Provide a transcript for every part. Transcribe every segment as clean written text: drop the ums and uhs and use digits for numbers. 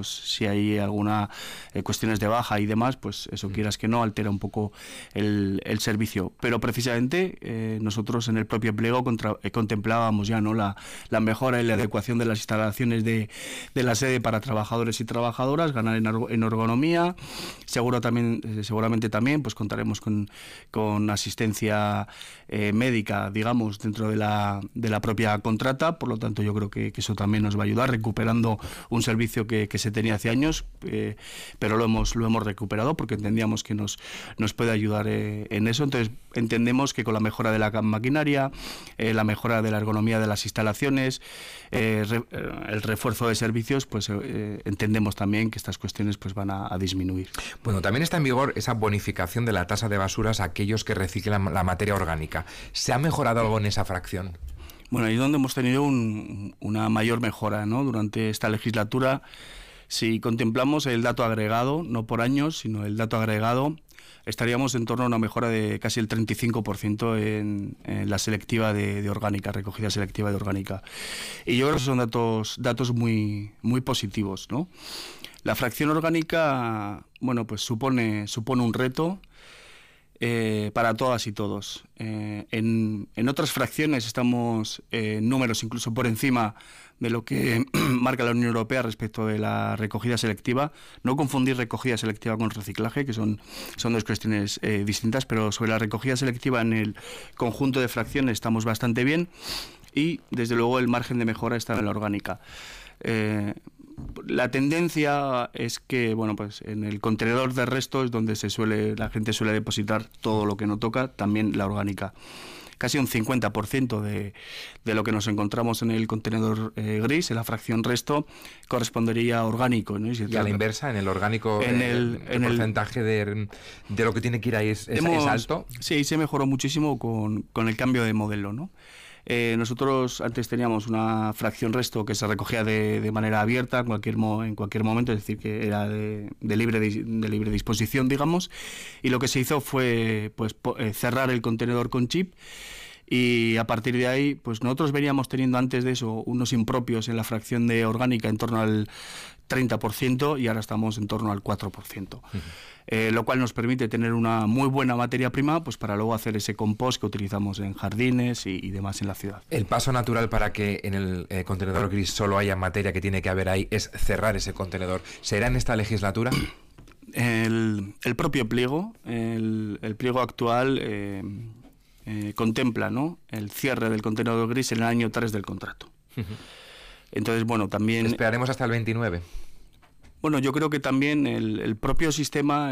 pues si hay alguna cuestiones de baja y demás, pues eso quieras que no, altera un poco el servicio. Pero precisamente nosotros en el propio pliego contemplábamos ya, ¿no?, la mejora y la adecuación de las instalaciones de la sede para trabajadores y trabajadoras, ganar en ergonomía. Seguramente también pues contaremos con asistencia médica, digamos, dentro de la propia contrata. Por lo tanto, yo creo que eso también nos va a ayudar, recuperando un servicio que se tenía hace años, pero lo hemos recuperado porque entendíamos que nos puede ayudar en eso. Entonces entendemos que con la mejora de la maquinaria, la mejora de la ergonomía de las instalaciones, el refuerzo de servicios, pues entendemos también que estas cuestiones pues van a disminuir. Bueno, también está en vigor esa bonificación de la tasa de basuras a aquellos que reciclan la materia orgánica. ¿Se ha mejorado algo en esa fracción? Bueno, ahí es donde hemos tenido una mayor mejora, ¿no?, durante esta legislatura. Si contemplamos el dato agregado, no por años, sino el dato agregado, estaríamos en torno a una mejora de casi el 35% en la selectiva de orgánica, recogida selectiva de orgánica. Y yo creo que son datos muy, muy positivos, ¿no? La fracción orgánica, bueno, pues supone un reto para todas y todos. En otras fracciones estamos números incluso por encima de lo que marca la Unión Europea respecto de la recogida selectiva. No confundir recogida selectiva con reciclaje, que son dos cuestiones distintas, pero sobre la recogida selectiva en el conjunto de fracciones estamos bastante bien y desde luego el margen de mejora está en la orgánica. La tendencia es que, bueno, pues en el contenedor de restos es donde la gente suele depositar todo lo que no toca, también la orgánica. Casi un 50% de lo que nos encontramos en el contenedor gris, en la fracción resto, correspondería a orgánico, ¿no? Y a la inversa, en el orgánico, el porcentaje de lo que tiene que ir ahí es alto. Sí, se mejoró muchísimo con el cambio de modelo, ¿no? Nosotros antes teníamos una fracción resto que se recogía de manera abierta en cualquier momento, es decir, que era de libre disposición, digamos, y lo que se hizo fue pues cerrar el contenedor con chip. Y a partir de ahí, pues nosotros veníamos teniendo antes de eso unos impropios en la fracción de orgánica en torno al 30% y ahora estamos en torno al 4%. Lo cual nos permite tener una muy buena materia prima pues para luego hacer ese compost que utilizamos en jardines y demás en la ciudad. El paso natural para que en el contenedor gris solo haya materia que tiene que haber ahí es cerrar ese contenedor. ¿Será en esta legislatura? El propio pliego, el pliego actual contempla, ¿no?, el cierre del contenedor gris en el año 3 del contrato. Entonces, bueno, también... ¿Esperaremos hasta el 29? Bueno, yo creo que también el propio sistema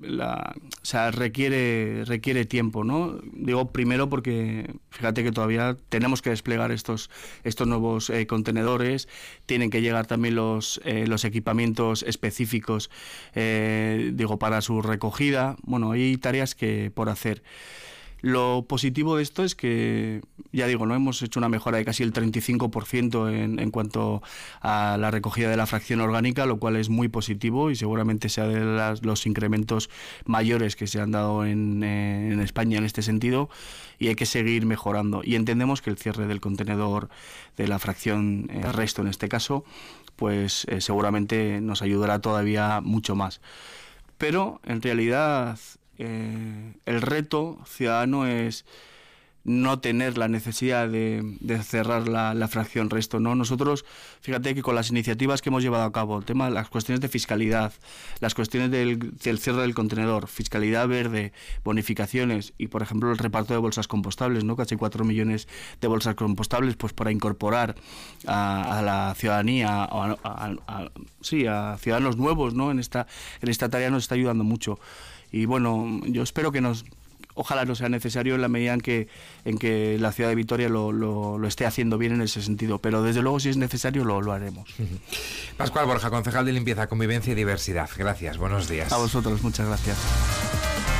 requiere tiempo, ¿no? Digo, primero porque fíjate que todavía tenemos que desplegar estos nuevos contenedores, tienen que llegar también los equipamientos específicos, para su recogida. Bueno, hay tareas por hacer. Lo positivo de esto es que, ya digo, no hemos hecho una mejora de casi el 35% en cuanto a la recogida de la fracción orgánica, lo cual es muy positivo y seguramente sea de los incrementos mayores que se han dado en España en este sentido, y hay que seguir mejorando. Y entendemos que el cierre del contenedor de la fracción resto, en este caso, pues seguramente nos ayudará todavía mucho más. Pero en realidad... el reto ciudadano es no tener la necesidad de cerrar la fracción resto, ¿no? Nosotros, fíjate que con las iniciativas que hemos llevado a cabo, las cuestiones de fiscalidad, las cuestiones del cierre del contenedor, fiscalidad verde, bonificaciones y, por ejemplo, el reparto de bolsas compostables, ¿no?, casi 4 millones de bolsas compostables, pues para incorporar a la ciudadanía, a ciudadanos nuevos, ¿no?, en esta tarea nos está ayudando mucho. Y bueno, yo espero que ojalá no sea necesario en la medida en que la ciudad de Vitoria lo esté haciendo bien en ese sentido, pero desde luego si es necesario lo haremos. Pascual Borja, concejal de Limpieza, Convivencia y Diversidad. Gracias, buenos días. A vosotros, muchas gracias.